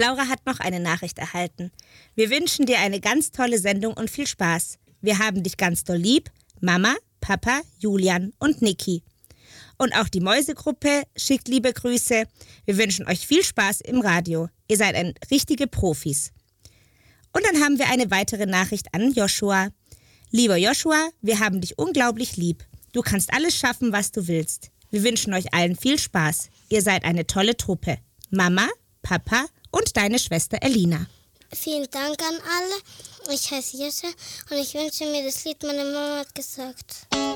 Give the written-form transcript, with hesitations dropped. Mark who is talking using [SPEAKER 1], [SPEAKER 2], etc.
[SPEAKER 1] Laura hat noch eine Nachricht erhalten. Wir wünschen dir eine ganz tolle Sendung und viel Spaß. Wir haben dich ganz doll lieb. Mama, Papa, Julian und Niki. Und auch die Mäusegruppe schickt liebe Grüße. Wir wünschen euch viel Spaß im Radio. Ihr seid richtige Profis. Und dann haben wir eine weitere Nachricht an Joshua. Lieber Joshua, wir haben dich unglaublich lieb. Du kannst alles schaffen, was du willst. Wir wünschen euch allen viel Spaß. Ihr seid eine tolle Truppe. Mama, Papa und deine Schwester Elina.
[SPEAKER 2] Vielen Dank an alle. Ich heiße Jesse und ich wünsche mir das Lied, meine Mama hat gesagt.